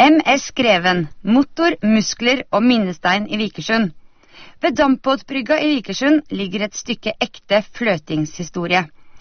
MS Greven, motor, muskler og minnestein i Vikersund. Ved Dampbåtbrygga i Vikersund ligger et stykke ekte fløtingshistorie.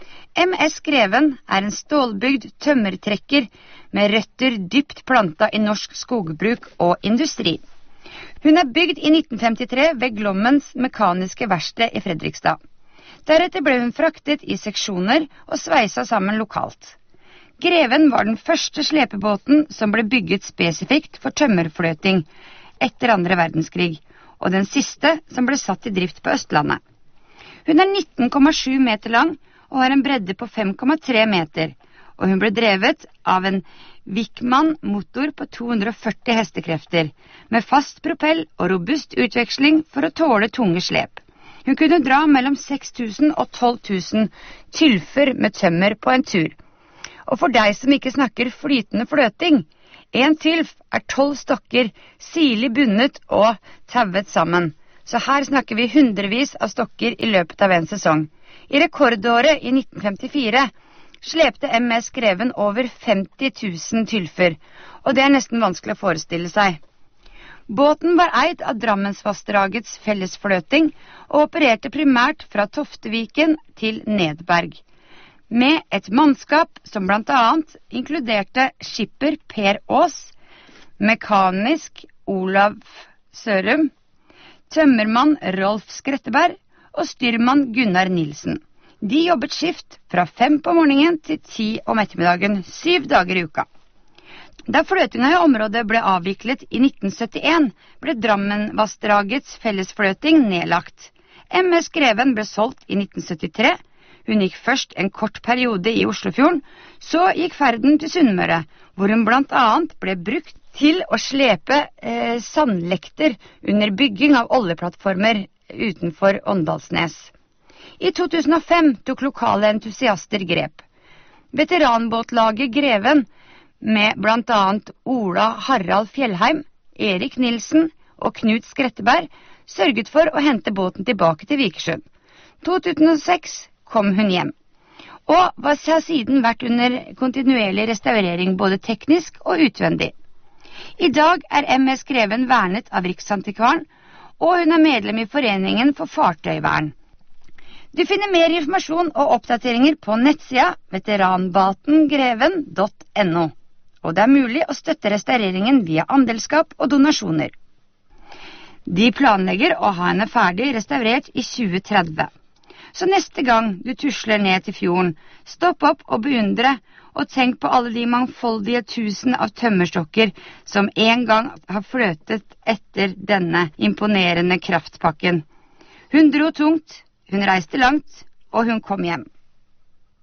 MS Greven en stålbygd tømmertrekker med røtter dypt planta i norsk skogbruk og industri. Hun bygd i 1953 ved Glommens mekaniske verksted i Fredrikstad. Deretter ble hun fraktet i seksjoner og sveisa sammen lokalt. Greven var den første slepebåten som ble bygget spesifikt for tømmerfløting etter andre verdenskrig, og den siste som ble satt i drift på Østlandet. Hun 19,7 meter lang og har en bredde på 5,3 meter, og hun ble drevet av en Wickman motor på 240 hestekrefter, med fast propell og robust utveksling for å tåle tunge slep. Hun kunne dra mellom 6.000 og 12.000 tylfer med tømmer på en tur. Og for deg som ikke snakker flytende fløting, en tylf 12 stokker sirlig bundet og tauet sammen. Så her snakker vi hundrevis av stokker i løpet av en sesong. I rekordåret i 1954 slepte MS Greven over 50 000 tylfer, og det nesten vanskelig å forestille seg. Båten var eid av Drammensvassdragets fellesfløting og opererte primært fra Tofteviken til Nedberg, med et mannskap som blant annet inkluderte skipper Per Aas, mekanisk Olav Sørum, tømmermann Rolf Skretteberg og styrmann Gunnar Nilsen. De jobbet skift fra 5 på morgenen til 10 om ettermiddagen, 7 dager i uka. Da fløtinga i området ble avviklet i 1971, ble Drammenvassdragets fellesfløting nedlagt. MS Greven ble solgt i 1973. Hun gikk først en kort periode i Oslofjorden, så gikk ferden til Sunnmøre, hvor hun blant annet ble brukt til å slepe sandlekter under bygging av oljeplattformer utenfor Åndalsnes. I 2005 tok lokale entusiaster grep. Veteranbåtlaget Greven, med blant annet Ola Harald Fjellheim, Erik Nilsen og Knut Skretteberg, sørget for å hente båten tilbake til Vikersund. 2006 kom hun hjem, og har siden vært under kontinuerlig restaurering både teknisk og utvendig. I dag MS Greven vernet av Riksantikvaren, og hun medlem i Foreningen for fartøyvern. Du finner mer informasjon og oppdateringer på nettsida veteranbåtengreven.no, og det mulig å støtte restaureringen via andelskap og donasjoner. De planlegger å ha henne ferdig restaurert i 2030. Så neste gang du tusler ned til fjorden, stopp opp og beundre, og tenk på alle de mangfoldige tusen av tømmerstokker som en gang har fløtet etter denne imponerende kraftpakken. Hun dro tungt, hun reiste langt, og hun kom hjem.